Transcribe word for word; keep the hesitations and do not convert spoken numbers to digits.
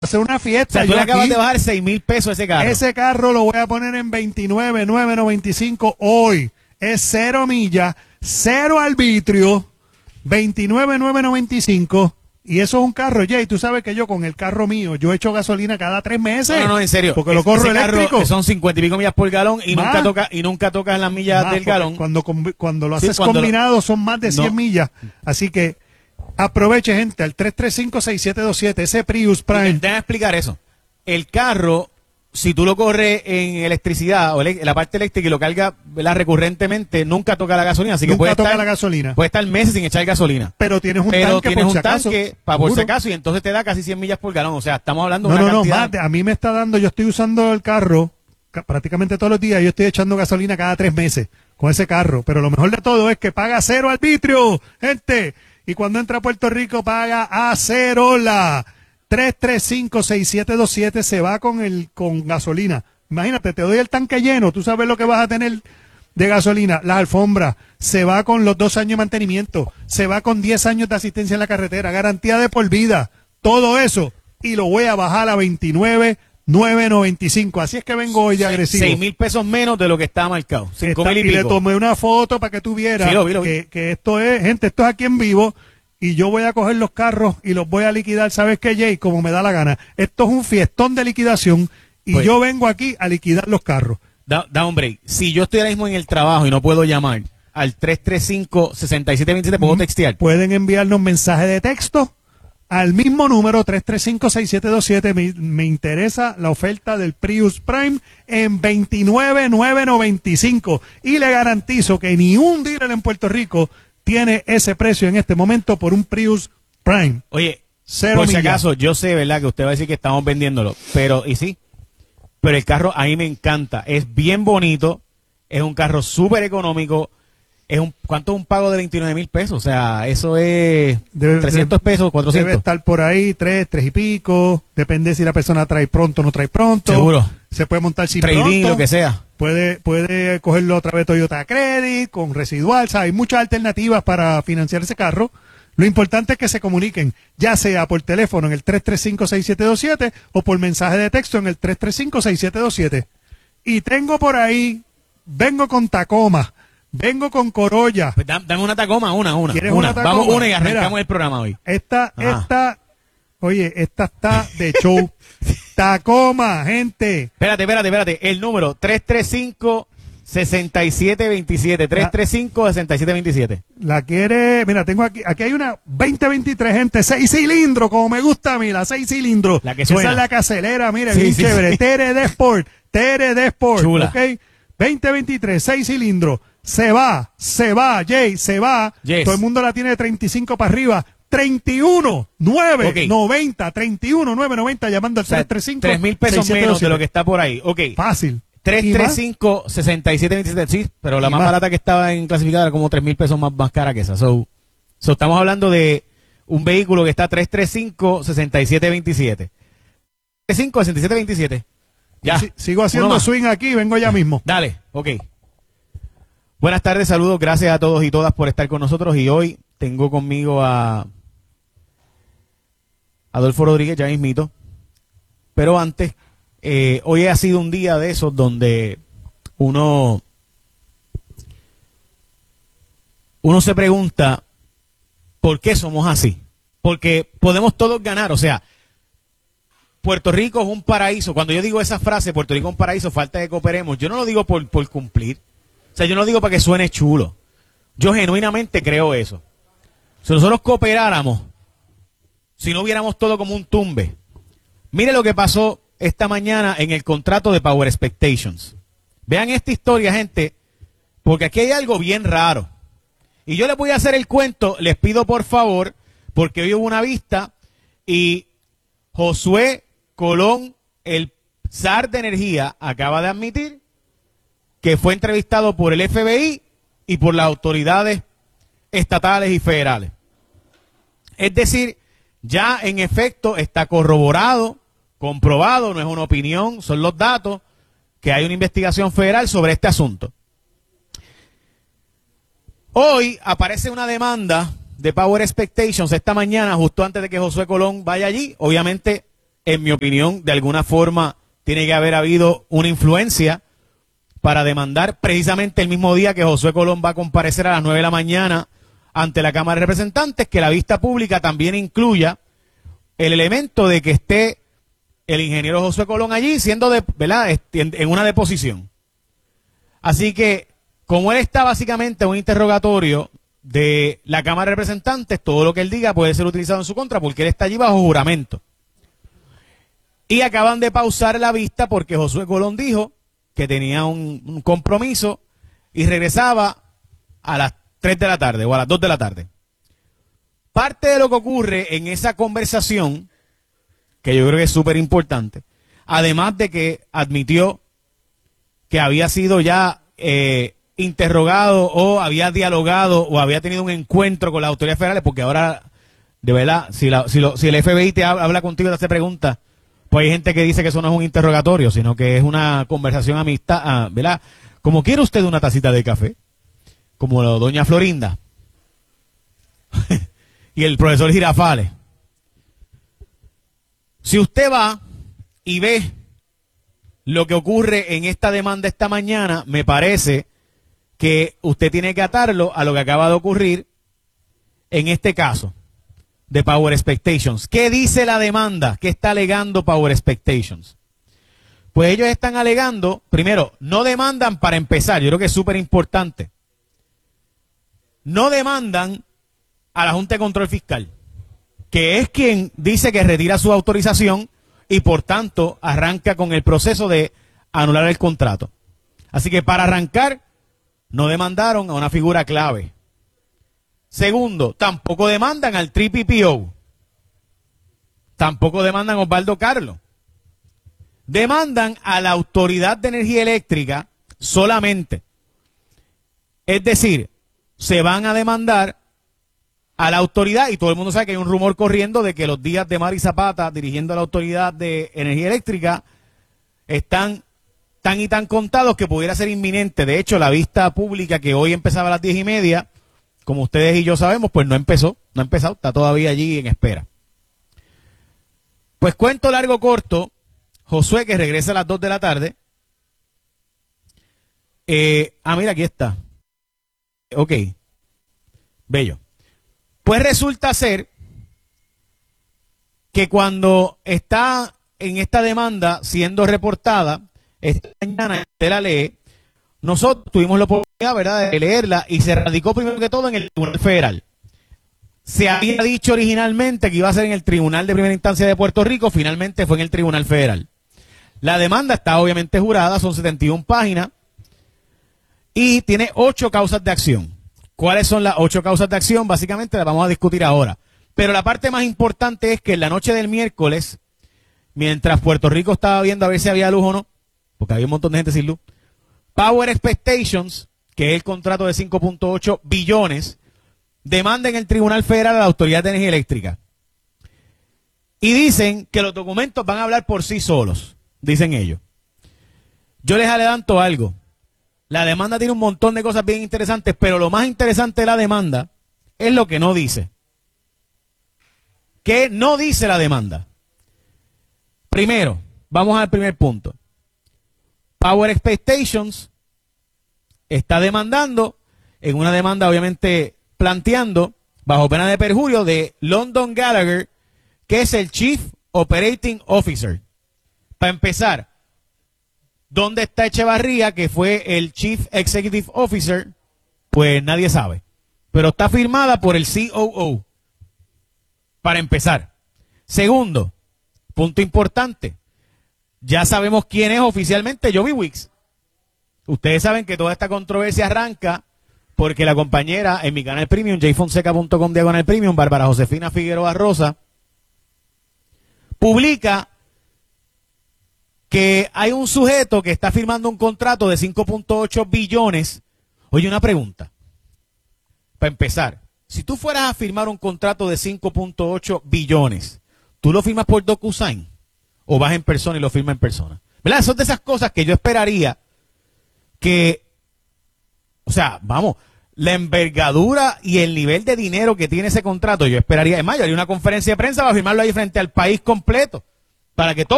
hacer una fiesta. O sea, tú yo le acabas aquí, de bajar seis mil pesos a ese carro. Ese carro lo voy a poner en veintinueve mil novecientos noventa y cinco hoy. Es cero millas, cero arbitrio, veintinueve mil novecientos noventa y cinco. Y eso es un carro, Jay. Tú sabes que yo con el carro mío, yo echo gasolina cada tres meses. No, no, no, en serio. Porque lo corro ese eléctrico. Carro son cincuenta y pico millas por galón y Más. nunca toca y nunca tocas las millas Más, del galón. Cuando, cuando lo Sí, haces cuando combinado lo... son más de cien No. millas. Así que aproveche, gente, al tres tres cinco, seis siete dos siete, ese Prius Prime. Déjame explicar eso. El carro, si tú lo corres en electricidad o ele- la parte eléctrica y lo cargas, ¿verdad?, recurrentemente, nunca toca la gasolina. Así que Nunca puede toca estar, la gasolina. puede estar meses sin echar gasolina. Pero tienes un Pero tanque tienes por un si acaso. tanque para por si Seguro. acaso y entonces te da casi cien millas por galón. O sea, estamos hablando No, de una no, no, cantidad... más. de- A mí me está dando, yo estoy usando el carro ca- prácticamente todos los días. Yo estoy echando gasolina cada tres meses con ese carro. Pero lo mejor de todo es que paga cero arbitrio, gente. Y cuando entra a Puerto Rico paga a cero la. tres tres cinco, seis siete dos siete se va con el con gasolina. Imagínate, te doy el tanque lleno, tú sabes lo que vas a tener de gasolina. Las alfombras, se va con los dos años de mantenimiento, se va con diez años de asistencia en la carretera, garantía de por vida, todo eso. Y lo voy a bajar a veintinueve mil novecientos noventa y cinco. Así es que vengo hoy de agresivo. seis mil pesos menos de lo que está marcado. cinco Está- mil y y le pico. tomé una foto para que tú vieras Sí, lo vi, lo vi. Que, que esto es, gente, esto es aquí en vivo. Y yo voy a coger los carros y los voy a liquidar, ¿sabes qué, Jay? Como me da la gana. Esto es un fiestón de liquidación y Pues- yo vengo aquí a liquidar los carros. Da, da un break. Si yo estoy ahora mismo en el trabajo y no puedo llamar al tres tres cinco, seis siete dos siete, ¿puedo textear? Pueden enviarnos mensaje de texto al mismo número tres tres cinco, seis siete dos siete. Me, me interesa la oferta del Prius Prime en veintinueve mil novecientos noventa y cinco. Y le garantizo que ni un dealer en Puerto Rico tiene ese precio en este momento por un Prius Prime. Oye, Cero por si millas. acaso, yo sé, ¿verdad?, que usted va a decir que estamos vendiéndolo, pero, y sí, pero el carro a mí me encanta, es bien bonito, es un carro súper económico, es un, ¿cuánto es un pago de veintinueve mil pesos? O sea, eso es Debe- trescientos debe- pesos, Debe cuatrocientos. estar por ahí, tres, tres y pico. Depende si la persona trae pronto o no trae pronto. Seguro. Se puede montar sin Trading, pronto. lo que sea. Puede, puede cogerlo a través de Toyota Credit, con residual. O sea, hay muchas alternativas para financiar ese carro. Lo importante es que se comuniquen, ya sea por teléfono en el tres tres cinco, seis siete dos siete o por mensaje de texto en el tres tres cinco, seis siete dos siete. Y tengo por ahí, vengo con Tacoma, vengo con Corolla. Pues da- dame una Tacoma, una, una. ¿Quieres una. una Tacoma? Vamos una y arrancamos Mira. el programa hoy. Esta, Ajá. esta, oye, esta está de show. Tacoma, gente. Espérate, espérate, espérate. El número tres tres cinco, seis siete dos siete. tres tres cinco, seis siete dos siete. La quiere, mira, tengo aquí, aquí hay una veinte veintitrés, gente, seis cilindros, como me gusta a mí, la seis cilindros. La que Esa suena. es la caselera, mira, Sí, bien sí, chévere. sí. T R D Sport, T R D Sport, Chula. ¿ok? veinte veintitrés, seis cilindros. Se va, se va, Jay, se va. Yes. Todo el mundo la tiene de treinta y cinco para arriba. treinta y uno, nueve, Ok. noventa, treinta y uno, nueve, noventa, llamando al O sea, tres tres cinco. tres mil pesos menos de lo que está por ahí. Ok. Fácil. tres ¿Y tres más? cinco, seis siete dos siete, sí, pero la Y más, más. barata que estaba en clasificada era como tres mil pesos más, más cara que esa. So, so, estamos hablando de un vehículo que está tres tres cinco, seis siete dos siete. tres tres cinco, seis siete dos siete. Ya. Si- sigo Uno haciendo más. swing aquí, vengo ya mismo. Dale, ok. Buenas tardes, saludos, gracias a todos y todas por estar con nosotros. Y hoy tengo conmigo a Adolfo Rodríguez, ya mismito. Pero antes, eh, hoy ha sido un día de esos donde uno, uno se pregunta por qué somos así. Porque podemos todos ganar, o sea, Puerto Rico es un paraíso. Cuando yo digo esa frase, Puerto Rico es un paraíso, falta que cooperemos, yo no lo digo por, por cumplir. O sea, yo no lo digo para que suene chulo. Yo genuinamente creo eso. Si nosotros cooperáramos, si no hubiéramos todo como un tumbe. Mire lo que pasó esta mañana en el contrato de Power Expectations. Vean esta historia, gente, porque aquí hay algo bien raro. Y yo les voy a hacer el cuento, les pido por favor, porque hoy hubo una vista y Josué Colón, el zar de energía, acaba de admitir que fue entrevistado por el F B I y por las autoridades estatales y federales. Es decir, ya en efecto está corroborado, comprobado, no es una opinión, son los datos, que hay una investigación federal sobre este asunto. Hoy aparece una demanda de Power Expectations esta mañana, justo antes de que Josué Colón vaya allí. Obviamente en mi opinión, de alguna forma tiene que haber habido una influencia para demandar precisamente el mismo día que Josué Colón va a comparecer a las nueve de la mañana ante la Cámara de Representantes, que la vista pública también incluya el elemento de que esté el ingeniero Josué Colón allí siendo de, ¿verdad?, en, en una deposición. Así que, como él está básicamente en un interrogatorio de la Cámara de Representantes, todo lo que él diga puede ser utilizado en su contra porque él está allí bajo juramento. Y acaban de pausar la vista porque Josué Colón dijo que tenía un, un compromiso y regresaba a las tres de la tarde o a las dos de la tarde. Parte de lo que ocurre en esa conversación, que yo creo que es súper importante, además de que admitió que había sido ya eh, interrogado o había dialogado o había tenido un encuentro con las autoridades federales, porque ahora, de verdad, si, la, si, lo, si el F B I te habla, habla contigo y te hace preguntas, pues hay gente que dice que eso no es un interrogatorio, sino que es una conversación amistad, ah, ¿verdad? Como quiere usted una tacita de café, como la doña Florinda y el profesor Girafales. Si usted va y ve lo que ocurre en esta demanda esta mañana, me parece que usted tiene que atarlo a lo que acaba de ocurrir en este caso de Power Expectations. ¿Qué dice la demanda? ¿Qué está alegando Power Expectations? Pues ellos están alegando, primero, no demandan para empezar, yo creo que es súper importante, no demandan a la Junta de Control Fiscal, que es quien dice que retira su autorización y por tanto arranca con el proceso de anular el contrato. Así que para arrancar, no demandaron a una figura clave. Segundo, tampoco demandan al tres P P O. Tampoco demandan a Osvaldo Carlos. Demandan a la Autoridad de Energía Eléctrica solamente. Es decir, se van a demandar a la autoridad, y todo el mundo sabe que hay un rumor corriendo de que los días de Mari Zapata dirigiendo a la Autoridad de Energía Eléctrica están tan y tan contados que pudiera ser inminente. De hecho, la vista pública que hoy empezaba a las diez y media, como ustedes y yo sabemos, pues no empezó, no ha empezado, está todavía allí en espera. Pues cuento largo corto, Josué, que regresa a las dos de la tarde. Eh, ah, mira, aquí está. Ok, bello. Pues resulta ser que cuando está en esta demanda siendo reportada, esta mañana usted la lee, nosotros tuvimos la oportunidad, ¿verdad?, de leerla y se radicó primero que todo en el Tribunal Federal. Se había dicho originalmente que iba a ser en el Tribunal de Primera Instancia de Puerto Rico, finalmente fue en el Tribunal Federal. La demanda está obviamente jurada, son setenta y una páginas y tiene ocho causas de acción. ¿Cuáles son las ocho causas de acción? Básicamente las vamos a discutir ahora. Pero la parte más importante es que en la noche del miércoles, mientras Puerto Rico estaba viendo a ver si había luz o no, porque había un montón de gente sin luz, Power Expectations, que es el contrato de cinco punto ocho billones, demanda en el Tribunal Federal a la Autoridad de Energía Eléctrica. Y dicen que los documentos van a hablar por sí solos, dicen ellos. Yo les adelanto algo. La demanda tiene un montón de cosas bien interesantes, pero lo más interesante de la demanda es lo que no dice. ¿Qué no dice la demanda? Primero, vamos al primer punto. Power Expectations está demandando, en una demanda obviamente planteando, bajo pena de perjurio, de London Gallagher, que es el Chief Operating Officer. Para empezar, ¿dónde está Echevarría, que fue el Chief Executive Officer? Pues nadie sabe. Pero está firmada por el C O O. Para empezar. Segundo, punto importante. Ya sabemos quién es oficialmente Joby Wicks. Ustedes saben que toda esta controversia arranca porque la compañera en mi canal premium, jfonseca punto com diagonal premium, Bárbara Josefina Figueroa Rosa, publica que hay un sujeto que está firmando un contrato de cinco punto ocho billones. Oye, una pregunta. Para empezar, si tú fueras a firmar un contrato de cinco punto ocho billones, ¿tú lo firmas por DocuSign? ¿O vas en persona y lo firmas en persona? ¿Verdad? Son de esas cosas que yo esperaría que, o sea, vamos, la envergadura y el nivel de dinero que tiene ese contrato, yo esperaría, es más, yo haría una conferencia de prensa para firmarlo ahí frente al país completo, para que todos